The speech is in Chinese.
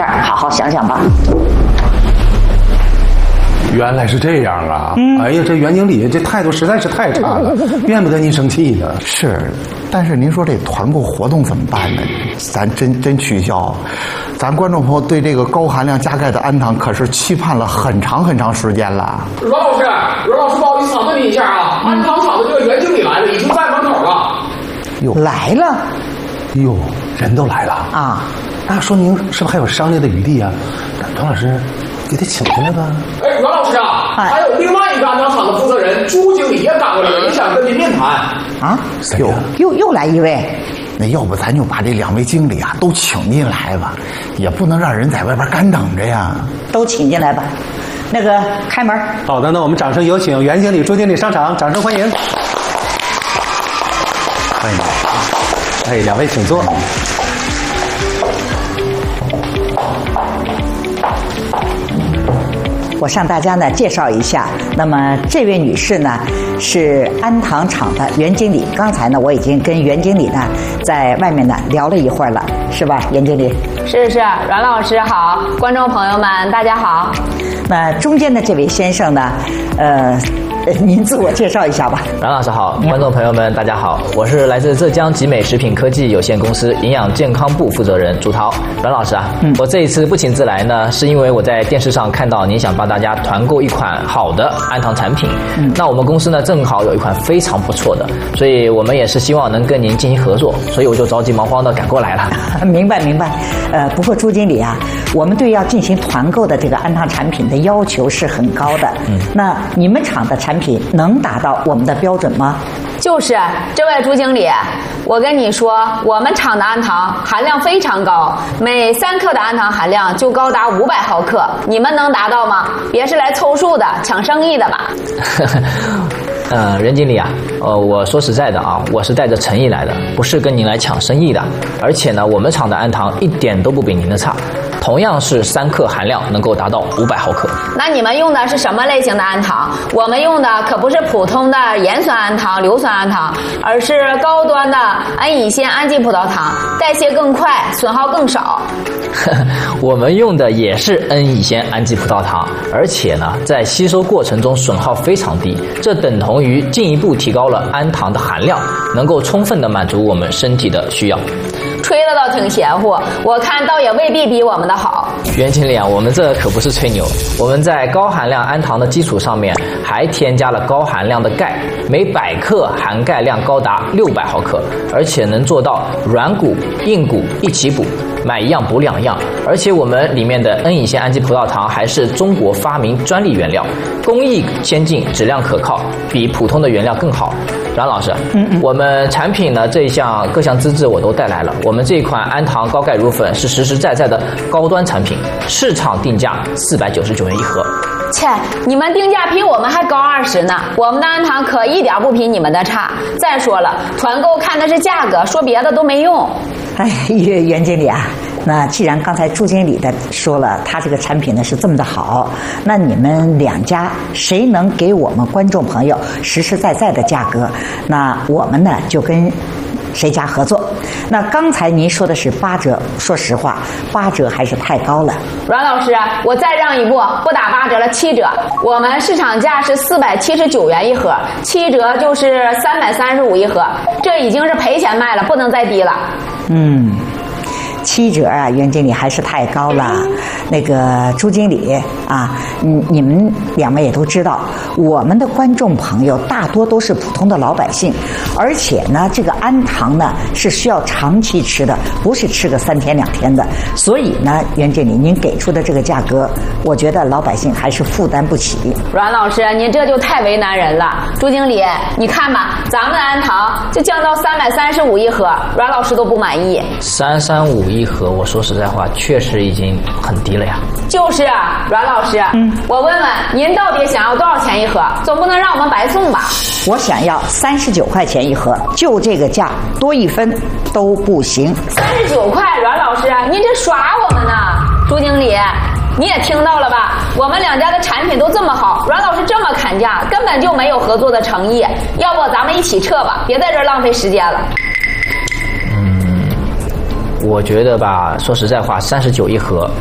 儿好好想想吧。 原来是这样啊！哎呀，这袁经理这态度实在是太差了，怨不得您生气呢。 是，但是您说这团购活动怎么办呢？咱真取消。咱观众朋友对这个高含量加钙的氨糖可是期盼了很长时间了。 阮老师，不好意思啊，问你一下啊，氨糖厂的这个袁经理来了，已经在门口了。 哟， 来了哟，人都来了啊！ 那说明是不是还有商量的余地啊？唐老师，给他请进来吧。 哎，阮老师啊，还有另外一个氨糖厂的负责人朱经理也赶过来了，也想跟您面谈。 啊？ 谁呀？ 又来一位。 那要不咱就把这2位经理啊都请进来吧，也不能让人在外边干等着呀。 都请进来吧。那个开门。 好的，那我们掌声有请袁经理、朱经理上场，掌声欢迎。欢迎。哎，2位请坐。 我向大家呢介绍一下，那么这位女士呢是氨糖厂的袁经理。刚才呢我已经跟袁经理呢在外面呢聊了一会儿了，是吧，袁经理？ 是，阮老师好，观众朋友们大家好。 那中间的这位先生呢，您自我介绍一下吧。 阮老师好，观众朋友们大家好，我是来自浙江集美食品科技有限公司营养健康部负责人朱涛。阮老师啊，我这一次不请自来呢，是因为我在电视上看到您想帮大家团购一款好的氨糖产品，那我们公司呢正好有一款非常不错的，所以我们也是希望能跟您进行合作，所以我就着急忙慌的赶过来了。 明白。不过朱经理啊，我们对要进行团购的这个氨糖产品的要求是很高的。那你们厂的产品能达到我们的标准吗？ 就是这位朱经理，我跟你说，我们厂的氨糖含量非常高，每3克的氨糖含量就高达500毫克，你们能达到吗？别是来凑数的、抢生意的吧？ 任经理啊，我说实在的啊，我是带着诚意来的，不是跟您来抢生意的。而且呢，我们厂的氨糖一点都不比您的差，同样是3克含量能够达到500毫克。 那你们用的是什么类型的氨糖？我们用的可不是普通的盐酸氨糖、硫酸氨糖，而是高端的苯乙酰氨基葡萄糖，代谢更快，损耗更少。 我们用的也是苯乙酰氨基葡萄糖，而且呢，在吸收过程中损耗非常低，这等同于进一步提高了氨糖的含量，能够充分的满足我们身体的需要。 吹的倒挺邪乎，我看倒也未必比我们的好。 袁经理啊，我们这可不是吹牛，我们在高含量氨糖的基础上面还添加了高含量的钙，每100克含钙量高达600毫克，而且能做到软骨硬骨一起补，买一样补2样。而且我们里面的苯乙酰氨基葡萄糖还是中国发明专利原料，工艺先进，质量可靠，比普通的原料更好。阮老师，我们产品呢这一项各项资质我都带来了。我们这一款氨糖高钙乳粉是实实在在的高端产品，市场定价499元一盒。 切，你们定价比我们还高20呢，我们的氨糖可一点不比你们的差。再说了，团购看的是价格，说别的都没用。 哎，袁经理啊，那既然刚才朱经理的说了，他这个产品呢是这么的好，那你们2家谁能给我们观众朋友实实在在的价格，那我们呢就跟谁家合作。那刚才您说的是8折，说实话8折还是太高了。 阮老师，我再让一步，不打8折了，7折。我们市场价是479元一盒，7折就是335一盒，这已经是赔钱卖了，不能再低了。 7折啊，袁经理还是太高了。那个朱经理啊，你们2位也都知道，我们的观众朋友大多都是普通的老百姓，而且呢，这个氨糖呢是需要长期吃的，不是吃个3天2天的。所以呢，袁经理您给出的这个价格，我觉得老百姓还是负担不起。 阮老师，您这就太为难人了。朱经理，你看吧，咱们的氨糖就降到335一盒，阮老师都不满意。 335一盒，我说实在话，确实已经很低了呀。 就是啊，阮老师，我问问您到底想要多少钱一盒？总不能让我们白送吧？ 我想要39块钱一盒，就这个价，多1分都不行。 39块，阮老师，您这耍我们呢？朱经理，你也听到了吧？我们2家的产品都这么好，阮老师这么砍价，根本就没有合作的诚意。要不咱们一起撤吧，别在这儿浪费时间了。 我觉得吧，说实在话，39一盒